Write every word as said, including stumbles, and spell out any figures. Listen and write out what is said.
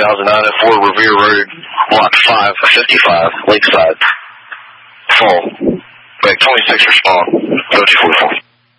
thousand nine oh four Revere Road, Lot five fifty-five, Lakeside. Full. Bank twenty-six respond. Go two four four.